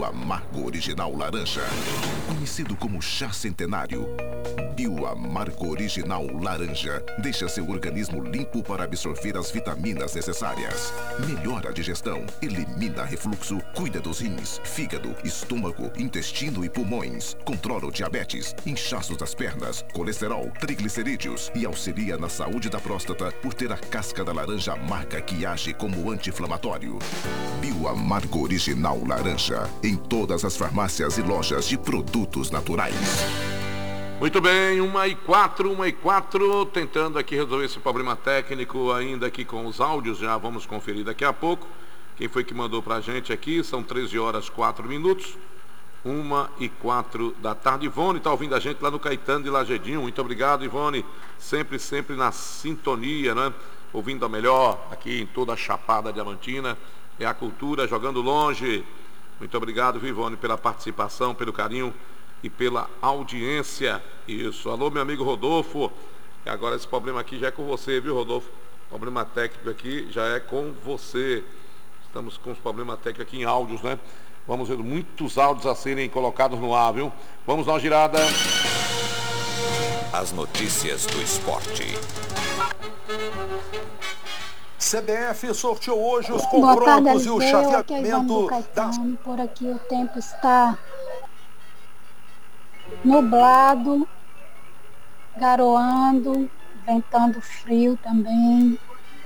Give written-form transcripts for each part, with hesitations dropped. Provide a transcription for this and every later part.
Bioamargo Original Laranja. Conhecido como chá centenário, Bioamargo Original Laranja deixa seu organismo limpo para absorver as vitaminas necessárias. Melhora a digestão, elimina refluxo, cuida dos rins, fígado, estômago, intestino e pulmões. Controla o diabetes, inchaços das pernas, colesterol, triglicerídeos e auxilia na saúde da próstata por ter a casca da laranja amarga que age como anti-inflamatório. Bioamargo Original Laranja, em todas as farmácias e lojas de produtos naturais. Muito bem, 1h04, tentando aqui resolver esse problema técnico ainda aqui com os áudios, já vamos conferir daqui a pouco. Quem foi que mandou pra gente aqui? São 13h04, 1h04 da tarde. Ivone está ouvindo a gente lá no Caetano de Lagedinho. Muito obrigado, Ivone. Sempre na sintonia, né? Ouvindo a melhor aqui em toda a Chapada Diamantina. É a cultura jogando longe. Muito obrigado, Ivone, pela participação, pelo carinho e pela audiência. Isso. Alô, meu amigo Rodolfo. E agora esse problema aqui já é com você, viu, Rodolfo? Problema técnico aqui já é com você. Estamos com os problemas técnicos aqui em áudios, né? Vamos ver muitos áudios a serem colocados no ar, viu? Vamos dar uma girada. As notícias do esporte. CBF sorteou hoje os confrontos e o chaveamento das... Por aqui o tempo está nublado, garoando, ventando frio também.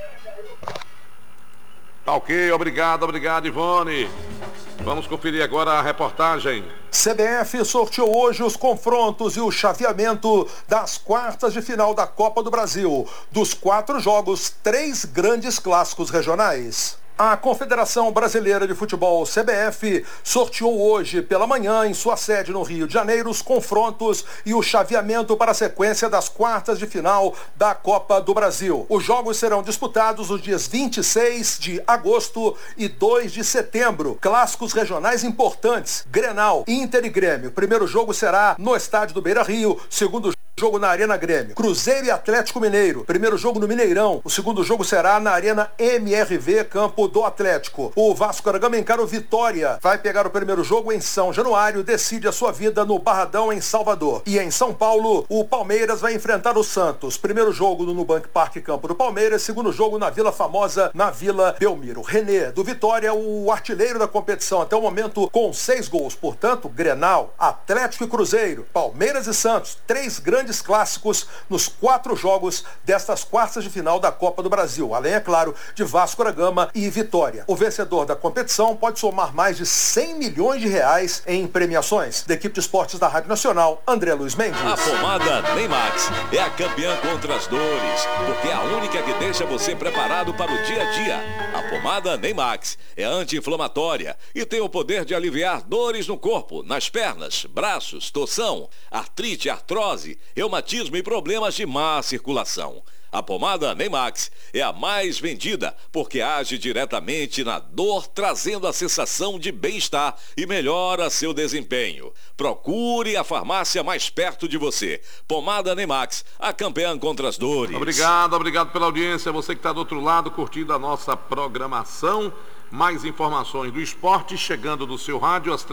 Tá ok, obrigado, Ivone. Vamos conferir agora a reportagem. CBF sorteou hoje os confrontos e o chaveamento das quartas de final da Copa do Brasil. Dos 4 jogos, 3 grandes clássicos regionais. A Confederação Brasileira de Futebol, CBF, sorteou hoje pela manhã, em sua sede no Rio de Janeiro, os confrontos e o chaveamento para a sequência das quartas de final da Copa do Brasil. Os jogos serão disputados nos dias 26 de agosto e 2 de setembro. Clássicos regionais importantes: Grenal, Inter e Grêmio. O primeiro jogo será no estádio do Beira-Rio, segundo jogo na Arena Grêmio. Cruzeiro e Atlético Mineiro. Primeiro jogo no Mineirão. O segundo jogo será na Arena MRV, campo do Atlético. O Vasco da Gama encara o Vitória. Vai pegar o primeiro jogo em São Januário, decide a sua vida no Barradão, em Salvador. E em São Paulo, o Palmeiras vai enfrentar o Santos. Primeiro jogo no Nubank Park, campo do Palmeiras. Segundo jogo na Vila Famosa, na Vila Belmiro. René, do Vitória, o artilheiro da competição até o momento, com 6 gols. Portanto, Grenal, Atlético e Cruzeiro, Palmeiras e Santos. 3 grandes clássicos nos 4 jogos destas quartas de final da Copa do Brasil, além, é claro, de Vasco da Gama e Vitória. O vencedor da competição pode somar mais de 100 milhões de reais em premiações. Da equipe de esportes da Rádio Nacional, André Luiz Mendes. A pomada Neymax é a campeã contra as dores, porque é a única que deixa você preparado para o dia a dia. A pomada Neymax é anti-inflamatória e tem o poder de aliviar dores no corpo, nas pernas, braços, torção, artrite, artrose, reumatismo e problemas de má circulação. A pomada Neymax é a mais vendida porque age diretamente na dor, trazendo a sensação de bem-estar e melhora seu desempenho. Procure a farmácia mais perto de você. Pomada Neymax, a campeã contra as dores. Obrigado pela audiência. Você que está do outro lado, curtindo a nossa programação. Mais informações do esporte chegando no seu rádio às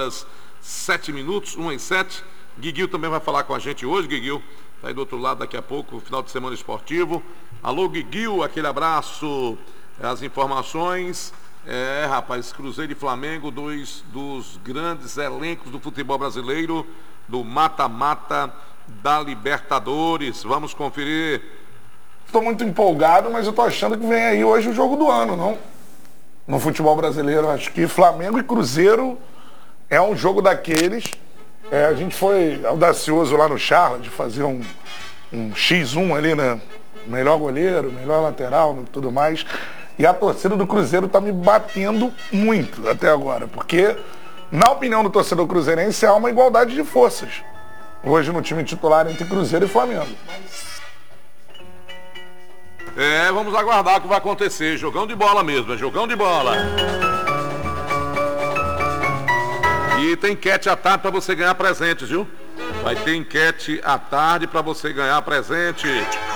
13h07, 1h07. Guiguil também vai falar com a gente hoje, Guiguil. Está aí do outro lado daqui a pouco, final de semana esportivo. Alô, Guiguil, aquele abraço. As informações. Rapaz, Cruzeiro e Flamengo, 2 dos grandes elencos do futebol brasileiro, do mata-mata da Libertadores. Vamos conferir. Estou muito empolgado, mas eu estou achando que vem aí hoje o jogo do ano, não? No futebol brasileiro, acho que Flamengo e Cruzeiro é um jogo daqueles. A gente foi audacioso lá no Charla de fazer um X1 ali, né? Melhor goleiro, melhor lateral, tudo mais. E a torcida do Cruzeiro tá me batendo muito até agora, porque, na opinião do torcedor cruzeirense, há uma igualdade de forças hoje no time titular entre Cruzeiro e Flamengo. Vamos aguardar o que vai acontecer. Jogão de bola mesmo, jogão de bola. E tem enquete à tarde para você ganhar presentes, viu? Vai ter enquete à tarde para você ganhar presente.